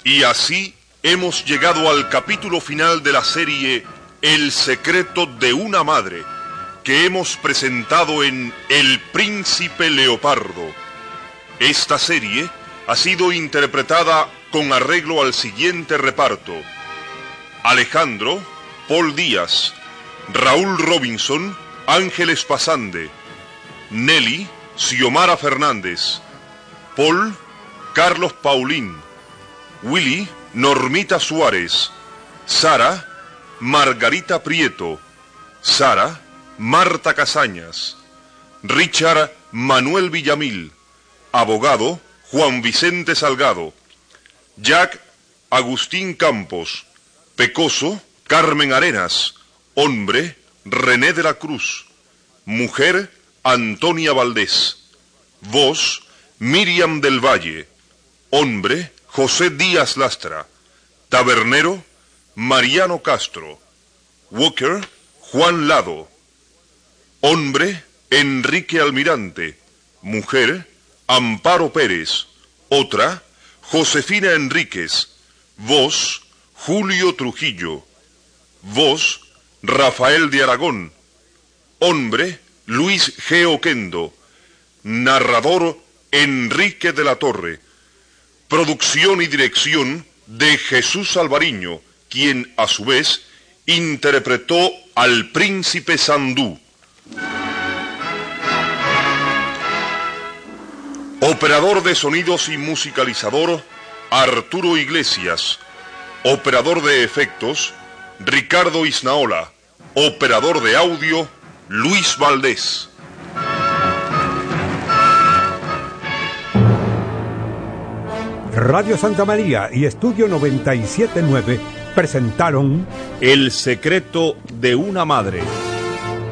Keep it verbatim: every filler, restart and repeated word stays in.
Y así hemos llegado al capítulo final de la serie El secreto de una madre, que hemos presentado en El Príncipe Leopardo. Esta serie ha sido interpretada con arreglo al siguiente reparto: Alejandro, Paul Díaz; Raúl Robinson, Ángeles Pasande; Nelly, Xiomara Fernández; Paul, Carlos Paulín; Willy, Normita Suárez; Sara, Margarita Prieto; Sara, Marta Casañas; Richard, Manuel Villamil; abogado, Juan Vicente Salgado; Jack, Agustín Campos; Pecoso, Carmen Arenas; hombre, René de la Cruz; mujer, Antonia Valdés; voz, Miriam del Valle; hombre, José Díaz Lastra; tabernero, Mariano Castro; Walker, Juan Lado; hombre, Enrique Almirante; mujer, Amparo Pérez; otra, Josefina Enríquez; voz, Julio Trujillo; voz, Rafael de Aragón; hombre, Luis G. Oquendo; narrador, Enrique de la Torre; producción y dirección de Jesús Alvariño, quien a su vez interpretó al Príncipe Sandú. Operador de sonidos y musicalizador, Arturo Iglesias. Operador de efectos, Ricardo Isnaola. Operador de audio, Luis Valdés. Radio Santa María y Estudio noventa y siete punto nueve presentaron El secreto de una madre.